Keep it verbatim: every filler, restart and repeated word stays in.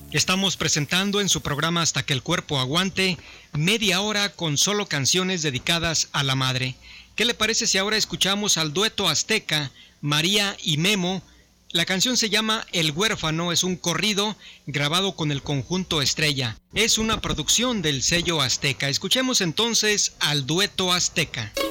Estamos presentando en su programa Hasta que el cuerpo aguante, media hora con solo canciones dedicadas a la madre. ¿Qué le parece si ahora escuchamos al dueto azteca María y Memo? La canción se llama El Huérfano, es un corrido grabado con el conjunto Estrella. Es una producción del sello Azteca. Escuchemos entonces al dueto azteca.